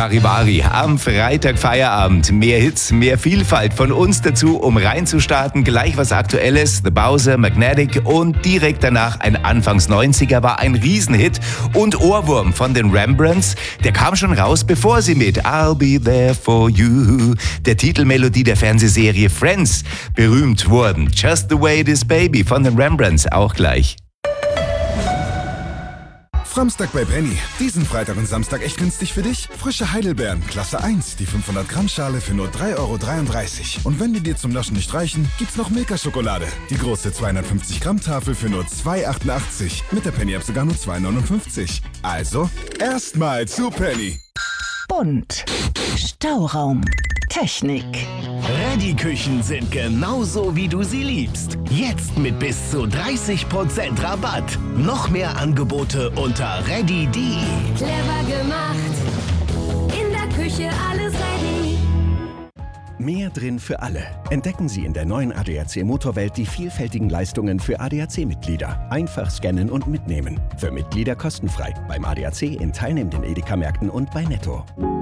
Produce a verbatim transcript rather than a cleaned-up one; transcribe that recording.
Charivari am Freitag Feierabend. Mehr Hits, mehr Vielfalt von uns dazu, um reinzustarten. Gleich was Aktuelles, The Bowser, Magnetic und direkt danach ein Anfangs neunziger war ein Riesenhit und Ohrwurm von den Rembrandts. Der kam schon raus, bevor sie mit I'll Be There For You, der Titelmelodie der Fernsehserie Friends, berühmt wurden. Just the Way It Is Baby von den Rembrandts auch gleich. Framstag bei Penny. Diesen Freitag und Samstag echt günstig für dich. Frische Heidelbeeren, Klasse eins, die fünfhundert Gramm Schale für nur drei Euro dreiunddreißig. Und wenn die dir zum Naschen nicht reichen, gibt's noch Milka-Schokolade. Die große zweihundertfünfzig Gramm Tafel für nur zwei Euro achtundachtzig. Mit der Penny-App sogar nur zwei Euro neunundfünfzig. Also, erstmal zu Penny. Bunt. Stauraum. Technik. Reddy-Küchen sind genauso, wie du sie liebst. Jetzt mit bis zu dreißig Prozent Rabatt. Noch mehr Angebote unter reddy punkt de. Clever gemacht. In der Küche alles ready. Mehr drin für alle. Entdecken Sie in der neuen A D A C Motorwelt die vielfältigen Leistungen für A D A C-Mitglieder. Einfach scannen und mitnehmen. Für Mitglieder kostenfrei. Beim A D A C in teilnehmenden Edeka-Märkten und bei Netto.